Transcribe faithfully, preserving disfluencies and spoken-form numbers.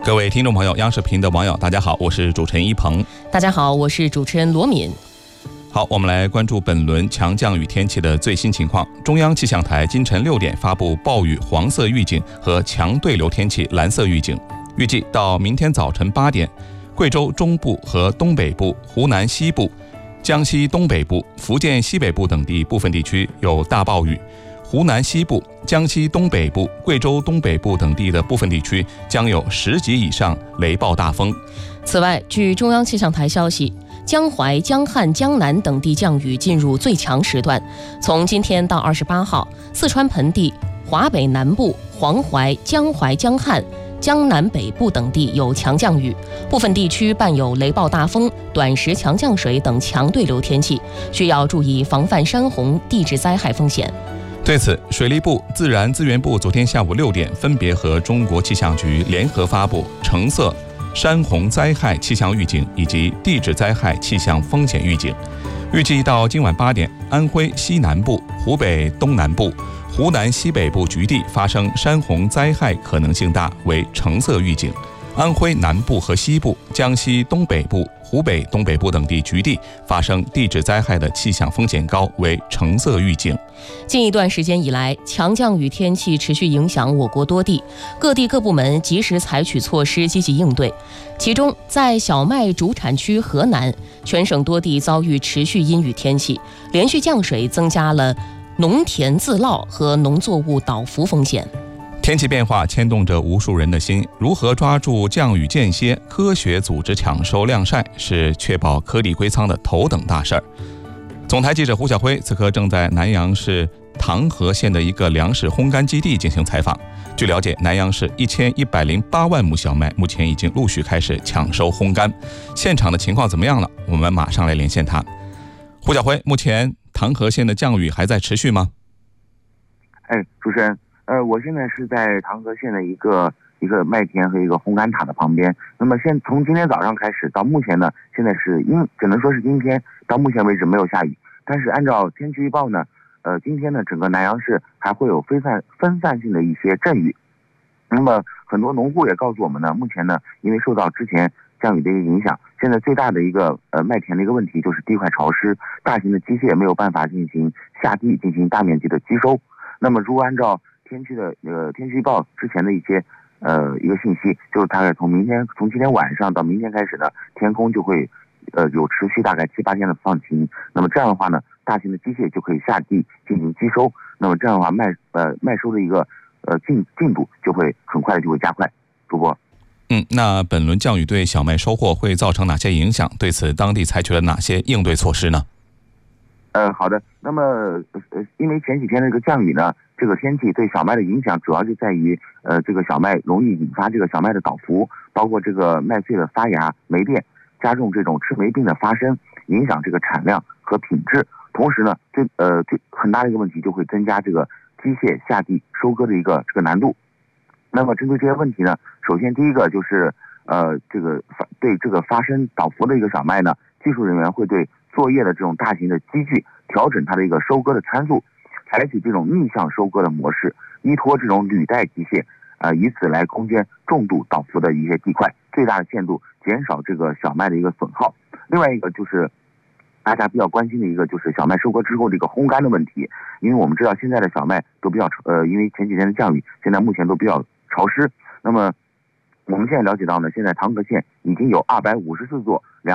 各位听众朋友，央视频的网友，大家好，我是主持人一鹏。 大家好，我是主持人罗敏。 好，我们来关注本轮强降雨天气的最新情况。中央气象台今晨六点发布暴雨黄色预警和强对流天气蓝色预警，预计到明天早晨八点，贵州中部和东北部、湖南西部、江西东北部、福建西北部等地部分地区有大暴雨。湖南西部、江西东北部、贵州东北部等地的部分地区将有十级以上雷暴大风。 此外，据中央气象台消息，江淮、江汉、江南等地降雨进入最强时段。从今天到二十八号，四川盆地、华北南部、黄淮、江淮、江汉、江南北部等地有强降雨，部分地区伴有雷暴大风、短时强降水等强对流天气，需要注意防范山洪、地质灾害风险。 对此，水利部、自然资源部昨天下午六点分别和中国气象局联合发布橙色山洪灾害气象预警以及地质灾害气象风险预警。预计到今晚八点，安徽西南部、湖北东南部、湖南西北部局地发生山洪灾害可能性大，为橙色预警；安徽南部和西部、江西东北部、湖北东北部等地局地发生地质灾害的气象风险高，为橙色预警。 近一段时间以来，强降雨天气持续影响我国多地，各地各部门及时采取措施，积极应对。其中，在小麦主产区河南，全省多地遭遇持续阴雨天气，连续降水增加了农田自涝和农作物倒伏风险。 天气变化牵动着无数人的心，如何抓住降雨间歇，科学组织抢收晾晒，是确保颗粒归仓的头等大事儿。总台记者胡晓辉此刻正在南阳市唐河县的一个粮食烘干基地进行采访。据了解，南阳市一千一百零八万亩小麦目前已经陆续开始抢收烘干，现场的情况怎么样了？我们马上来连线他。胡晓辉，目前唐河县的降雨还在持续吗？ 哎，主持人。呃，我现在是在唐河县的一个一个麦田和一个烘干塔的旁边。那么现从今天早上开始到目前呢，现在是因只能说是今天到目前为止没有下雨，但是按照天气预报呢，呃，今天呢整个南阳市还会有分散分散性的一些阵雨。那么很多农户也告诉我们呢，目前呢因为受到之前降雨的一个影响，现在最大的一个呃麦田的一个问题就是地块潮湿，大型的机械没有办法进行下地进行大面积的机收。那么如果按照天气的呃天气预报之前的一些呃一个信息，就是大概从明天从今天晚上到明天开始呢，天空就会呃有持续大概七八天的放晴。那么这样的话呢，大型的机械就可以下地进行机收。那么这样的话麦呃麦收的一个呃进进度就会很快的就会加快。主播， 嗯，那本轮降雨对小麦收获会造成哪些影响？对此，当地采取了哪些应对措施呢？ 呃，好的。那么呃因为前几天的这个降雨呢，这个天气对小麦的影响主要就在于，呃，这个小麦容易引发这个小麦的倒伏，包括这个麦穗的发芽、霉变，加重这种赤霉病的发生，影响这个产量和品质。同时呢，最呃最很大的一个问题就会增加这个机械下地收割的一个这个难度。那么针对这些问题呢，首先第一个就是呃这个对这个发生倒伏的一个小麦呢，技术人员会对作业的这种大型的机具调整它的一个收割的参数。采取这种逆向收割的模式，依托这种履带机械，呃，以此来攻坚重度倒伏的一些地块，最大的限度减少这个小麦的一个损耗。另外一个就是大家比较关心的一个就是小麦收割之后的一个烘干的问题，因为我们知道现在的小麦都比较呃，因为前几天的降雨，现在目前都比较潮湿。那么我们现在了解到呢，现在唐河县已经有二百五十四座